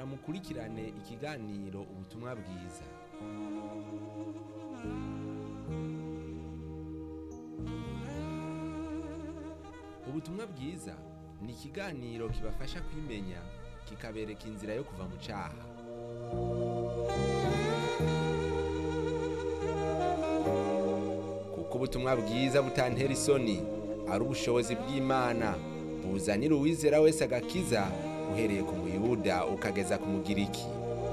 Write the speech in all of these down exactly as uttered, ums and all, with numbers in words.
mukurikirane ikiganiro ubutumwa bwiza. Ubutumwa bwiza ni ikiganiro kibafasha kwimenya, kikabereka inzira yo kuva mu cyaha. Kuko ubutumwa bwiza butantera isoni, ari ubushobozi bw'Imana, buzanira uwizera wese agakiza, uhereye ku Muyuda ukageza ku Mugiriki.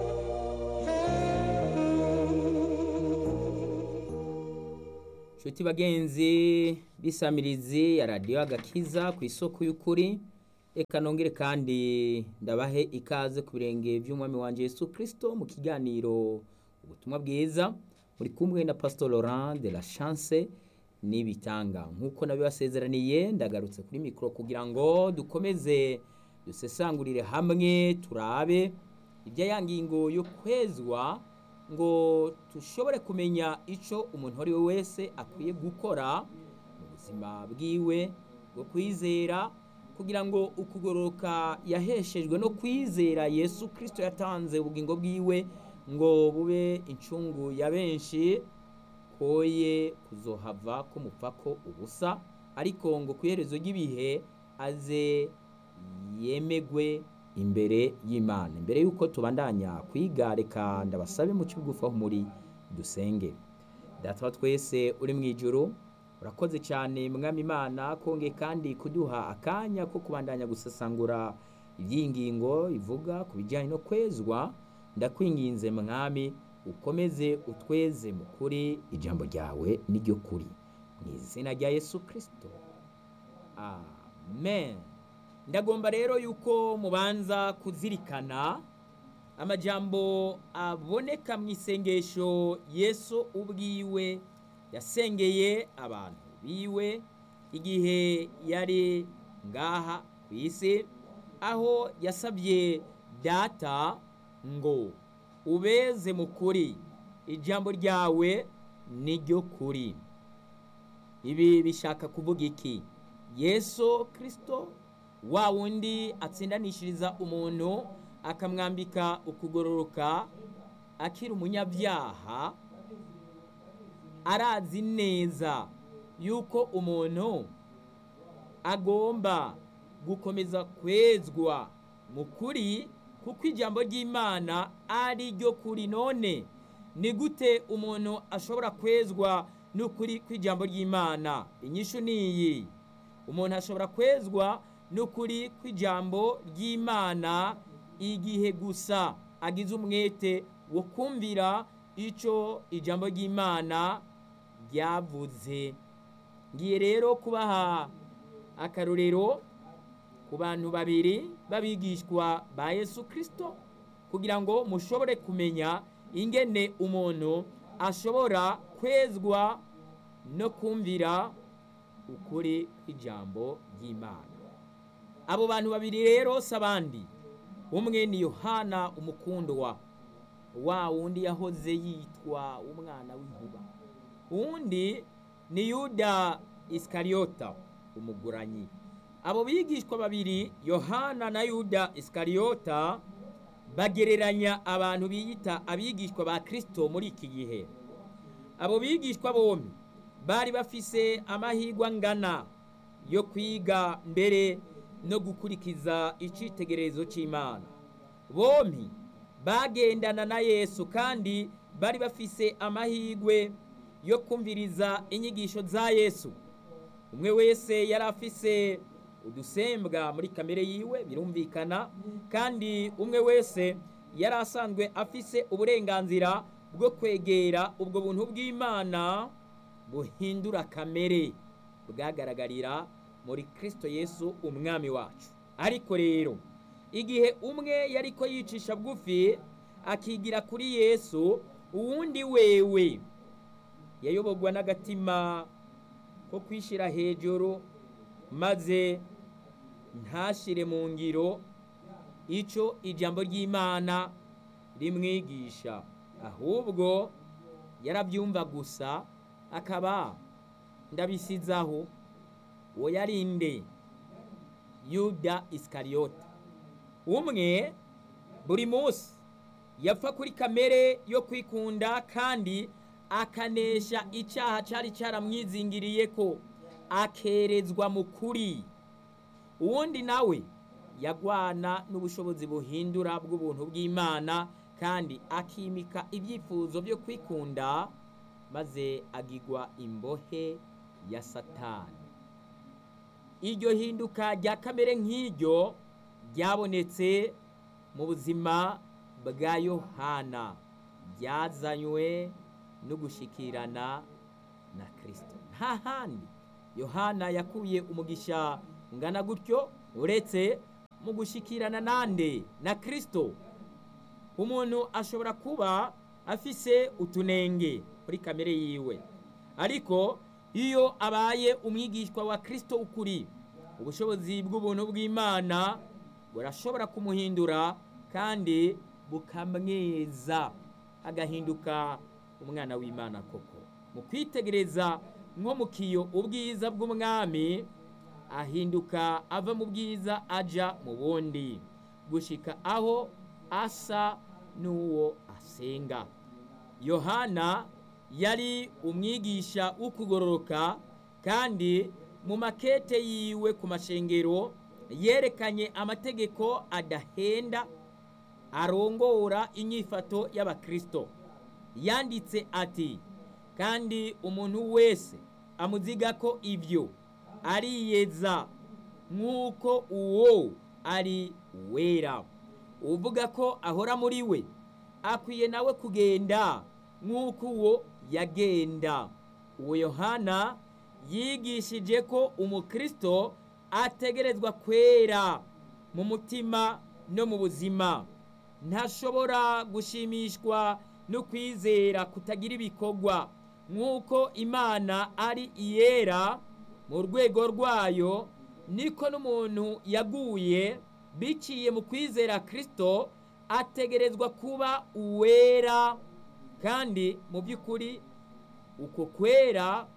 Shuti bagenzi bisamirizi ya radio agakiza ku isoko y'ukuri, eka nongere kandi ndabahe ikaze ku birenge by'umwami wanje Yesu Kristo mu kiganiro ubutumwa bwiza, muri kumwe na Pastor Laurent de la Chance nibitanga. Nkuko nabibasezeraniye, ndagarutse kuri mikro kugira ngo dukomeze dusesangurire hamwe, turabe ibya yangingo yo kwezwa, ngo tushobore kumenya ico umuntu ari we wese akwiye gukora mu buzima bwiwe bwo kwizera, kugira ngo ukugororoka yaheshejwe no kwizera Yesu Kristo yatanze ubugingo bwiwe ngo bube incungu ya benshi, koye kuzohava ko mupfako ubusa, ariko ngo kwiherezo ry'ibihe aze yemegwe imbere y'Imana. Imbere yuko tubandanya kwiga, reka ndabasabe mu cyugufa muri dusenge. Data wa twese uri mu ijuru, urakoze cyane mwami Imana konge kandi kuduha akanya ko kubandanya gusesangura ibyingingo ivuga ku bijyanye no kwezwa. Ndakwinginze mwami, ukomeze utweze mu kuri, ijambo ryawe niryo kuri, mu izina rya Yesu Kristo, amen. Ndagomba rero yuko mubanza kuzirikana amajambo aboneka mu isengesho Yesu ubwiwe yasengeye abantu biwe igihe yari ngaha ku isi, aho yasabye Data ngo ubeze mu kuri, ijambo ryawe niryo kuri. Ibi bishaka kuvuga iki? Yesu Kristo wa wundi atsindanishiriza umuntu akamwambika ukugororoka akiri umunyabyaha, arazi neza yuko umuntu agomba gukomeza kwezwa mu kuri, kuko ijambo ry'Imana ari ryo kuri. None ni gute umuntu ashobora kwezwa n'ukuri kw'ijambo ry'Imana? Inyishu niyi: umuntu ashobora kwezwa n'ukuri kw'ijambo ry'Imana igihe gusa agize umwete wo kumvira ico ijambo ry'Imana ryavuze. Ngiye rero kubaha akarorero ku bantu babiri babigishwa ba Yesu Kristo, kugira ngo mushobore kumenya ingene umuntu ashobora kwezwa no kumvira ukuri kw'ijambo ry'Imana. Abo bantu babiri rero sabandi, umwe ni Yohana umukundwa, wa wundi yahoze yitwa umwana w'inkuba. Uwundi ni Yuda Iskariota umuguranyi. Abo bigishwa babiri, Yohana na Yuda Iskariota, bagereranya abantu biyita abigishwa ba Kristo muri iki gihe. Abo bigishwa bombi bari bafise amahirwe angana yo kwiga mbere no gukurikiza icitegererezo c'Imana. Bombi bagendana na Yesu kandi bari bafise amahirwe yo kumviriza inyigisho za Yesu. Umwe wese yari afise udusembwa muri kamere yiwe, birumvikana, kandi umwe wese yari asanzwe afise uburenganzira bwo kwegera ubwo buntu bw'Imana buhindura kamere, bwagaragarira muri Kristo Yesu umwami wacu. Ariko rero igihe umwe yariko yicisha bugufi akigira kuri Yesu, uwundi wewe yayobogwa n'agatima ko kwishira hejuru, maze ntashire mu ngiro ico ijambo ry'Imana rimwigisha, ahubwo yarabyumva gusa akaba ndabisizaho. Uwo yarinde Yuda Iskariota. Umwe buri munsi yapfa kuri kamere yo kwikunda kandi akanesha icyaha cyari cyaramwizingiriye ko akerezwa mu kuri. Uwundi nawe yagwana n'ubushobozi buhindura bw'ubuntu bw'Imana kandi akimika ibyifuzo byo kwikunda maze agigwa imbohe ya Satani. Iryo hinduka rya kamere nk'iryo ryabonetse mu buzima bwa Yohana, ryazanywe no gushikirana na Kristo. Nta handi Yohana yakuye umugisha ngana gutyo uretse mu gushikirana nande na Kristo. Umuntu ashobora kuba afise utunenge kuri kamere yiwe, ariko iyo abaye umwigishwa wa Kristo ukuri, ubushobozi bw'ubuntu bw'Imana burashobora kumuhindura kandi bukamweza agahinduka umwana w'Imana koko. Mu kwitegereza nko mu kiyo ubwiza bw'umwami, ahinduka ava mu bwiza aja mu bundi gushika aho asa n'uwo asenga. Yohana yari umwigisha ukugororoka kandi mu makete yiwe ku mashengero yerekanye amategeko adahenda arongora inyifato y'Abakristo. Yanditse ati, kandi umuntu wese amuziga ko ibyo ariyeza nk'uko uwo ari wera. Uvuga ko ahora muri we akwiye nawe kugenda nk'uko uwo yagenda. Uwo Yohana yigishije ko umukristo ategerezwa kwera mu mutima no mu buzima. Ntashobora gushimishwa no kwizera kutagira ibikorwa, nk'uko Imana ari iyera mu rwego rwayo, niko n'umuntu yaguye biciye mu kwizera Kristo ategerezwa kuba uwera, kandi mu by'ukuri uko kwera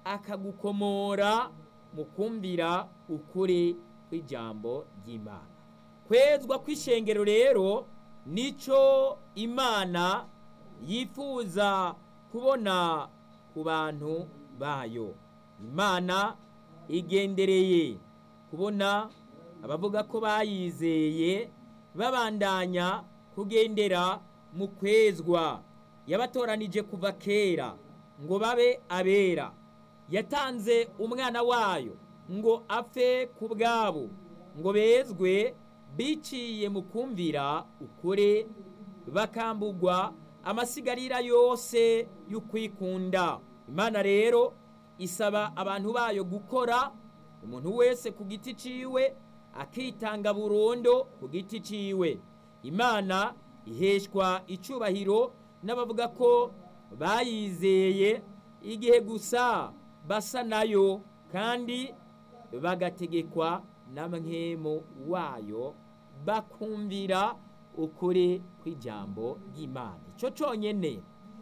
akagukomora mu kumvira ukuri kw'ijambo ry'Imana. Kwezwa kw'ishengero rero nico Imana yifuza kubona ku bantu bayo. Imana igendereye kubona abavuga ko bayizeye babandanya kugendera mu kwezwa. Yabatoranije kuva kera ngo babe abera. Yatanze umwana wayo ngo apfe ku bwabo, ngo bezwe biciye mu kumvira ukuri, bakambugwa amasigarira yose y'ukwikunda. Imana rero isaba abantu bayo gukora, umuntu wese ku giti ciwe akitanga burundu ku giti ciwe. Imana iheshwa icubahiro n'abavuga ko bayizeye igihe gusa basa nayo kandi bagategekwa na mwemu wayo, bakumvira ukuri kw'ijambo ry'Imana. Ico conyene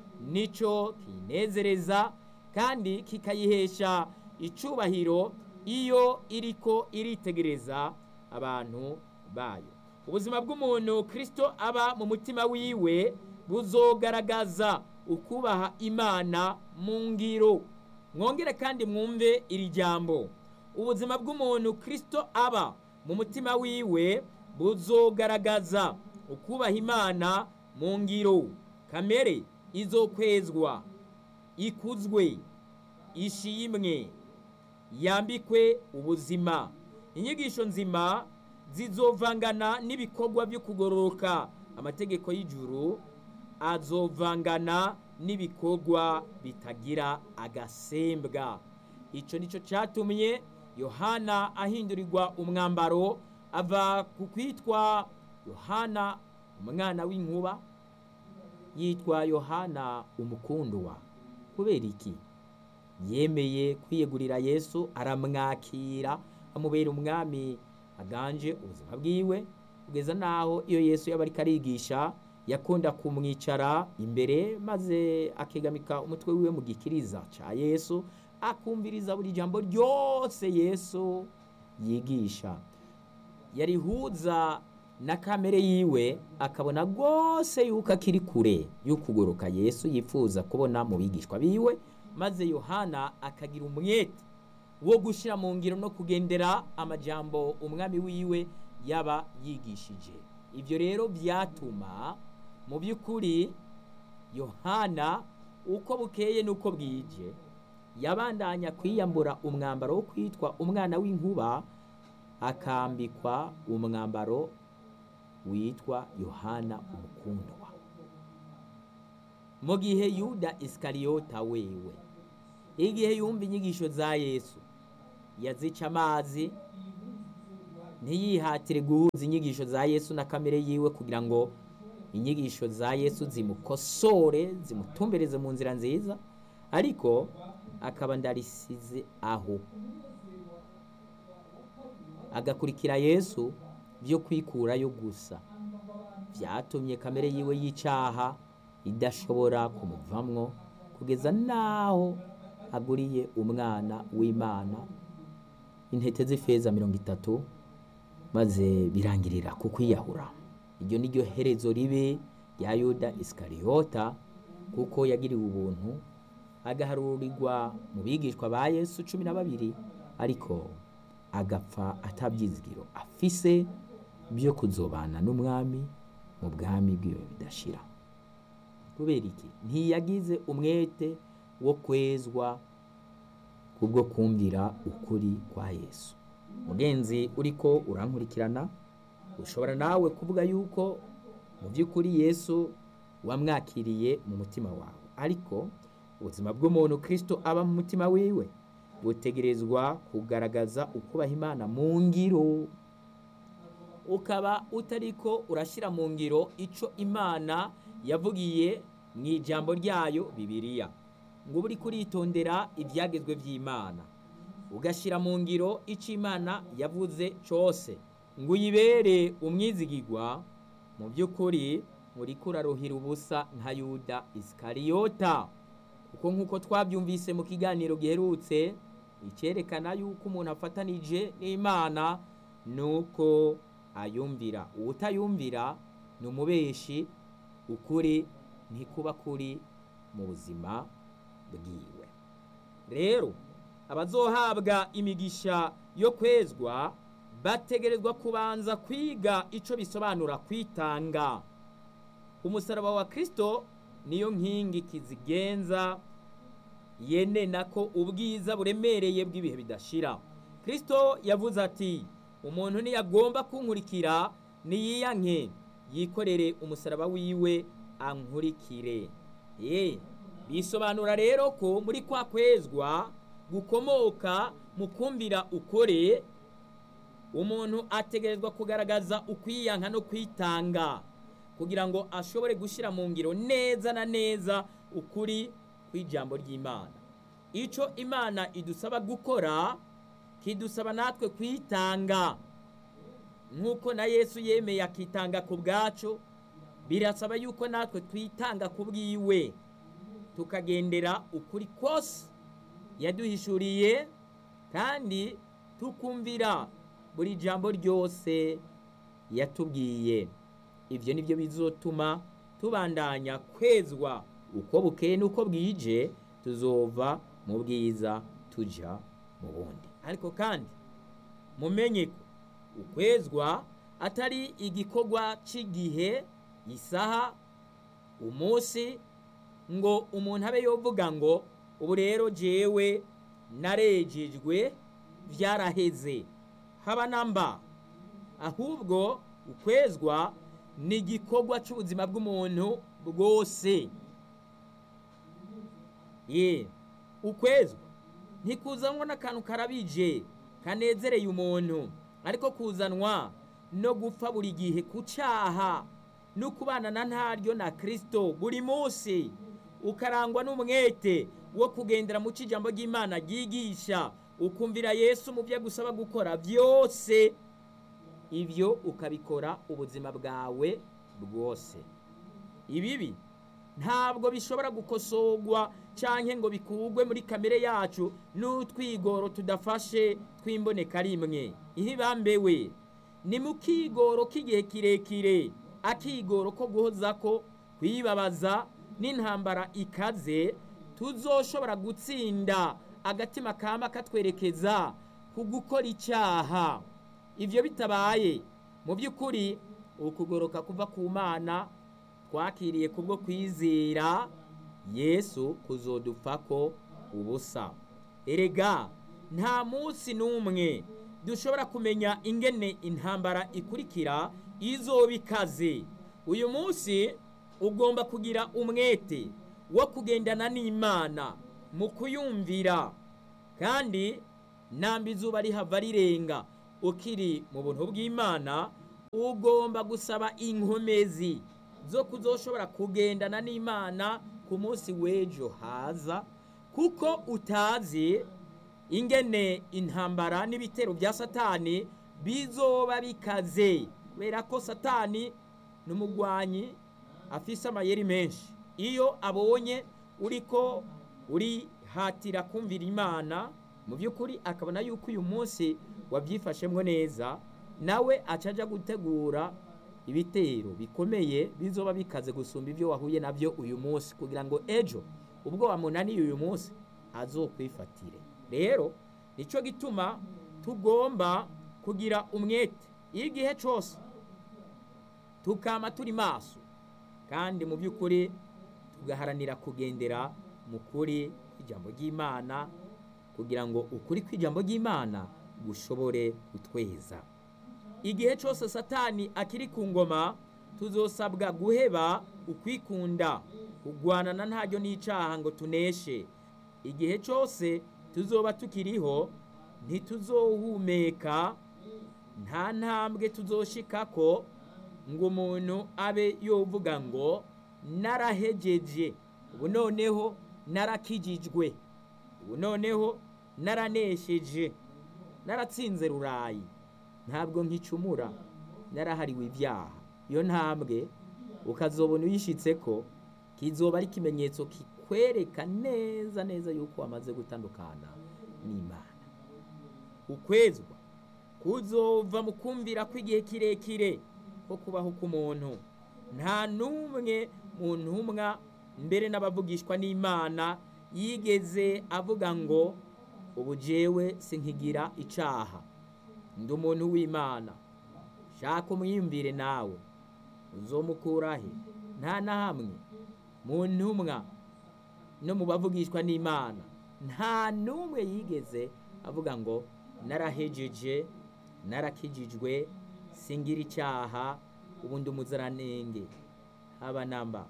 nico kinezereza kandi kikayihesha icubahiro iyo iriko iritegereza abantu bayo. Ubuzima bw'umuntu Kristo aba mu mutima wiwe buzogaragaza ukubaha Imana mu ngiro. Mwongere kandi mwumve iri jambo, ubuzima bw'umuntu Kristo aba mu mutima wiwe buzogaragaza ukubaha Imana mu ngiro. Kamere izokwezwa, ikuzwe, ishimwe, yambikwe ubuzima. Inyigisho nzima zizovangana n'ibikorwa byo kugororoka. Amategeko y'ijuru azovangana n'ibikorwa bitagira agasembwa. Ico nico catumye Yohana ahindurirwa umwambaro, ava ku kwitwa Yohana umwana w'inkuba yitwa Yohana umukundwa. Kubera iki? Yemeye kwiyegurira Yesu, aramwakira, amubera umwami aganje ubuzima bwiwe, kugeza naho iyo Yesu yaba ariko arigisha yakunda kumwicara imbere maze akegamika umutwe wiwe mu gikiriza ca Yesu, akumviriza buri jambo ryose Yesu yigisha. Yarihuza na kamere yiwe akabona rwose yuko akiri kure y'ukugoroka Yesu yifuza kubona mu bigishwa biwe, maze Yohana akagira umwete wo gushyira mu ngiro no kugendera amajambo umwami wiwe yaba yigishije. Ibyo rero byatuma mu by'ukuri Yohana uko bukeye n'uko bwije yabandanya kwiyambura umwambaro wo kwitwa umwana w'inkuba, akambikwa umwambaro witwa Yohana umukundwa. Mu gihe Yuda Iskariyota wewe igihe yumva inyigisho za Yesu yazica amazi, ntiyihatire guhuza inyigisho za Yesu na kamere yiwe kugira ngo inyigisho za Yesu zimukosore zimutumbereze mu nzira nziza, ariko akaba ndarisize aho agakurikira Yesu byo kwikurayo gusa. Byatumye kamere yiwe y'icaha idashobora kumuvamwo kugeza naho aguriye umwana w'Imana intete z'ifeza mirongo itatu, maze birangirira ku kwiyahura. Iryo ni ryo herezo ribe rya Yuda Iskariyota, kuko yagiriwe ubuntu agaharurirwa mu bigishwa ba Yesu cumi na babiri, ariko agapfa atabyizigiro afise byo kuzobana n'umwami mu bwami bwiwe bidashira. Kubera iki? Ntiyagize umwete wo kwezwa kubwo kumvira ukuri kwa Yesu. Mugenzi uriko urankurikirana, ushobora nawe kuvuga yuko mu by'ukuri Yesu wamwakiriye mu mutima wawe, ariko ubuzima bw'umuntu Kristo aba mu mutima wiwe butegerezwa kugaragaza ukubaha Imana mu ngiro. Ukaba utariko urashira mu ngiro ico Imana yavugiye mu ijambo ryayo Bibiliya, ngo buri kuritondera ibyagezwe by'Imana, ugashira mu ngiro ico Imana yavuze cyose, ngo uyibere umwizigirwa, mu by'ukuri muri kuraruhira ubusa nka Yuda Iskariyota. Kuko nk'uko twabyumvise mu kiganiro giherutse, icyerekana yuko umuntu afatanije n'Imana nuko ayumvira. Uwutayumvira ni umubeshi, ukuri ntikuba kuri mu buzima bwiwe. Rero abazohabwa imigisha yo kwezwa bategerezwa kubanza kwiga ico bisobanura kwitanga. Umusaraba wa Kristo niyo nkingi kizigenza yenena ko ubwiza buremereye bw'ibihe bidashira. Kristo yavuze ati, umuntu niyagomba kunkurikira niyiyanke, yikorere umusaraba wiwe ankurikire. Ye bisobanura rero ko muri kwa kwezwa gukomoka mu kumvira ukore, umuntu ategerezwa kugaragaza ukwiyanka no kwitanga kugira ngo ashobore gushira mu ngiro neza na neza ukuri kw'ijambo ry'Imana. Ico Imana idusaba gukora kidusaba natwe kwitanga, nk'uko na Yesu yemeye akitanga ku bwacu, birasaba yuko natwe twitanga ku bwiwe, tukagendera ukuri kose yaduhishuriye, kandi tukumvira buri jambo ryose yatubwiye. Ibyo nibyo bizotuma tubandanya kwezwa uko bukeye nuko bwije, tuzova mu bwiza tuja mu bundi. Ariko kandi mumenye ko ukwezwa atari igikorwa cy'igihe, isaha, umunsi, ngo umuntu abe yovuga ngo ubu rero jewe narejejwe byaraheze, haba namba. Ahubwo ukwezwa ni igikorwa cy'ubuzima bw'umuntu bwose. Ye ukwezwa ntikuzanwa n'akantu karabije kanezereye umuntu, ariko kuzanwa no gupfa buri gihe ku cyaha no kubana na ntaryo na Kristo buri munsi, ukarangwa n'umwete wo kugendera mu cijambo ry'Imana ryigisha, ukumvira Yesu mu byo gusaba gukora byose. Ibyo ukabikora ubuzima bwawe bwose. Ibibi ntabwo bishobora gukosogwa canke ngo bikugwe muri kamere yacu n'utwigoro tudafashe twimboneka rimwe. Ihibambewe ni mu kigoro k'igihe kirekire, akigoro ko guhoza ko kwibabaza n'intambara ikaze, tuzoshobora gutsinda agatima kama katwerekeza ku gukora icyaha. Ibyo bitabaye, mu by'ukuri ukugoroka kuva ku Mana twakiriye kubwo kwizera Yesu kuzodupfako ubusa. Erega nta munsi n'umwe dushobora kumenya ingene intambara ikurikira izoba ikaze. Uyu munsi ugomba kugira umwete wo kugendana n'Imana mu kuyumvira, kandi nambi izuba rihava rirenga ukiri mu buntu bw'Imana, ugomba gusaba inkomezi zo kuzoshobora kugendana n'Imana ku munsi w'ejo haza, kuko utazi ingene intambara n'ibitero bya Satani bizoba bikaze, kubera ko Satani n'umugwanyi afise amayeri menshi. Iyo abonye uriko urihatira kumvira Imana, mu by'ukuri akabona yuko uyu munsi wabyifashemwo neza, nawe acaja gutegura ibitero bikomeye bizoba bikaze gusumba ibyo wahuye nabyo uyu munsi, kugira ngo ejo ubwo wamunaniye uyu munsi azokwifatire. Rero nico gituma tugomba kugira umwete igihe cyose, tukama turi maso, kandi mu by'ukuri tugaharanira kugendera mu kuri ijambo ry'Imana, kugira ngo ukuri kw'ijambo ry'Imana gushobore gutweza. Igihe cyose Satani akiri ku ngoma, tuzosabwa guheba ukwikunda, kugwanana ntaryo n'icaha ngo tuneshe. Igihe cyose tuzoba tukiriho, ntituzohumeka, nta ntambwe tuzoshikako ngo umuntu abe yovuga ngo narahejeje, ubu noneho narakijijwe, ubu noneho naranesheje, naratsinze rurayi, ntabwo nkicumura, narahariwe ibyaha. Iyo ntambwe ukazobona uyishitseko, kizoba ari ikimenyetso kikwereka neza neza yuko wamaze gutandukana n'Imana. Ukwezwa kuzova mu kumvira kw'igihe kirekire ko kubaho k'umuntu. Nta numwe mu ntumwa mbere n'abavugishwa n'Imana yigeze avuga ngo ubu jewe sinkigira icaha, ndi umuntu w'Imana. Shaka umwiyumvire nawe, uzomukurahe? Nta na hamwe mu ntumwa no mu bavugishwa n'Imana nta numwe yigeze avuga ngo narahejeje, narakijijwe, singira icyaha, ubu ndi umuziranenge. Haba namba.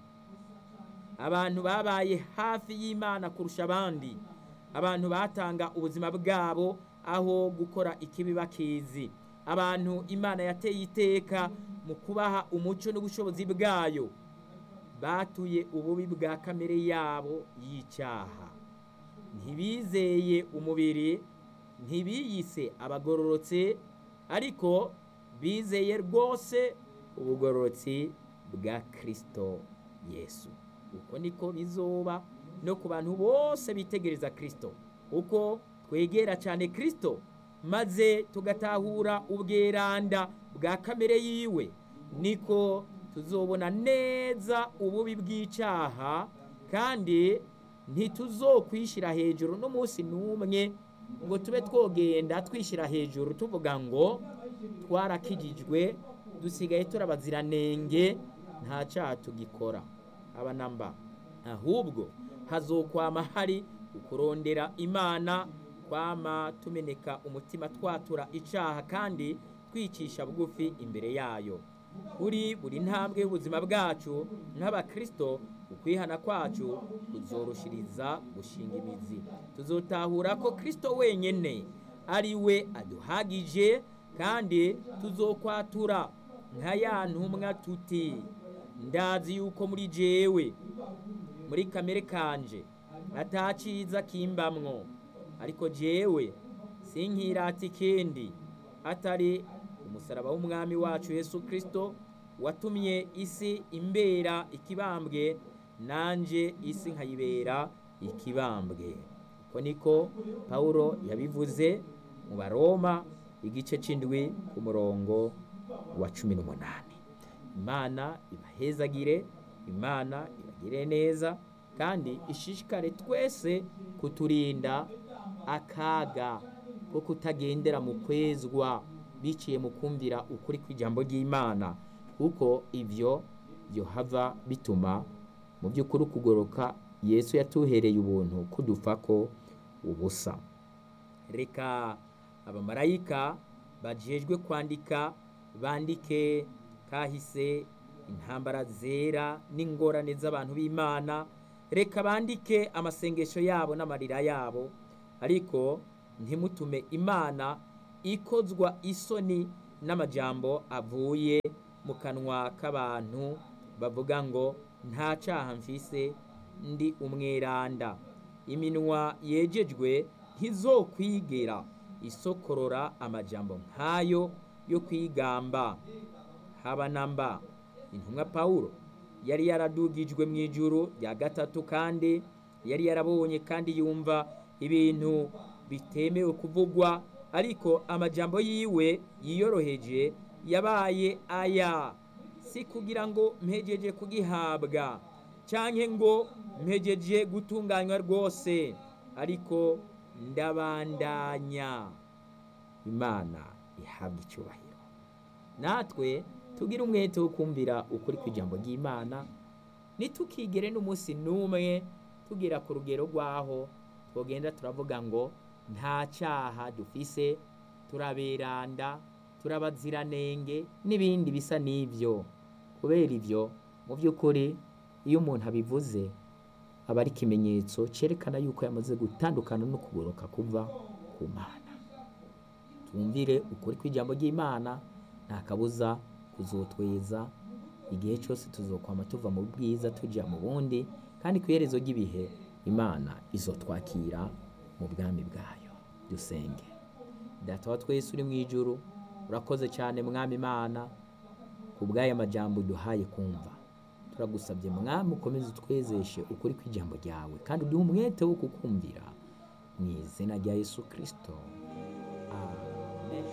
Abantu babaye hafi y'Imana kurusha abandi, abantu batanga ubuzima bwabo aho gukora ikibi bakizi, abantu Imana yateye iteka mu kubaha umuco n'ubushobozi bwayo, batuye ububi bwa kamere yabo y'icyaha. Ntibizeye umubiri, ntibiyise abagororotse, ariko bizeye rwose ubugororotsi bwa Kristo Yesu. Uko niko bizoba no ku bantu bose bitegereza Kristo. Uko twegera cyane Kristo maze tugatahura ubweranda bwa kamere yiwe, niko tuzobona neza ububi bw'icyaha, kandi ntituzokwishira hejuru n'umunsi n'umwe ngo tube twogenda twishira hejuru tuvuga ngo twarakijijwe, dusigaye turabaziranenge, nta cyaha tugikora. Aba namba. Ahubwo hazokwama hari ukurondera Imana, kwama tumeneka umutima twatura icyaha kandi twicisha bugufi imbere yayo. Kuri buri ntambwe y'ubuzima bwacu nk'abakristo, ukwihana kwacu kuzoroshiriza gushinga imizi. Tuzotahura ko Kristo wenyene ari we aduhagije, kandi tuzokwatura nka ya ntumwa tuti, ndazi yuko muri jewe, muri kamere kanje, ataciza kimbamwo, ariko jewe sinkirata ikindi atari umusaraba w'umwami wacu Yesu Kristo, watumye isi imbera ikibambwe, nanje isi nkayibera ikibambwe. Uko niko Paulo yabivuze mu Baroma igice c'indwi ku murongo wa cumi n'umunani. Imana ibahezagire, Imana ibagire neza, kandi ishishikare twese kuturinda akaga ko kutagendera mu kwezwa biciye mu kumvira ukuri kw'ijambo ry'Imana, kuko ivyo byohava bituma mu by'ukuri kugoroka Yesu yatuhereye ubuntu kudufako ubusa. Reka abamarayika bajejwe kwandika bandike kahise, intambara zera n'ingorane z'abantu b'Imana. Reka bandike amasengesho yabo n'amarira yabo, ariko ntimutume Imana ikozwa isoni n'amajambo avuye mu kanwa k'abantu bavuga ngo nta caha mfise, ndi umweranda. Iminwa yejejwe ntizokwigera isokorora amajambo nk'ayo yo kwigamba. Haba namba. Intumwa Pawulo yari yaradugijwe mu ijuru rya gatatu, kandi yari yarabonye kandi yumva ibintu bitemewe kuvugwa, ariko amajambo yiwe yiyoroheje yabaye aya: si kugira ngo mpejeje kugihabwa canke ngo mpejeje gutunganywa rwose, ariko ndabandanya. Imana ihabwa icyubahiro. Natwe tugira umwete wo kumvira ukuri kw'ijambo ry'Imana, nitukigere n'umunsi n'umwe tugira ku rugero rwaho twogenda turavuga ngo nta cyaha dufise, turaberanda, turabaziranenge n'ibindi bisa n'ibyo. Kubera ibyo mu by'ukuri iyo umuntu abivuze aba ari ikimenyetso cyerekana yuko yamaze gutandukana no kugoroka kuva ku Mana. Twumvire ukuri kw'ijambo ry'Imana, nta kabuza kuzotweza igihe cyose tuzokwama tuva mu bwiza tujya mu bundi, kandi ku iherezo ry'ibihe Imana izotwakira mu bwami bwayo. Dusenge. Data wa twese uri mu ijuru, urakoze cyane Mwami Imana ku bw'aya majambo duhaye kumva. Turagusabye Mwami ukomeze utwezeshe ukuri kw'ijambo ryawe, kandi uduhe umwete wo kukumvira mu izina rya Yesu Kristo. Amen.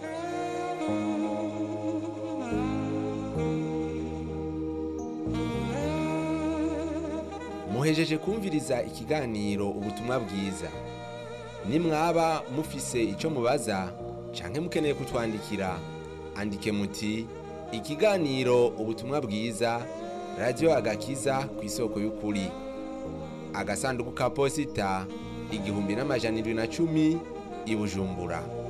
Muhejeje kumviriza ikiganiro ubutumwa bwiza. Nimwaba mufise ico mubaza canke mukeneye kutwandikira, andike muti ikiganiro ubutumwa bwiza, Radio Agakiza kw'isoko y'ukuri, agasanduku ka posita igihumbi n'amajana indwi na cumi, i Bujumbura.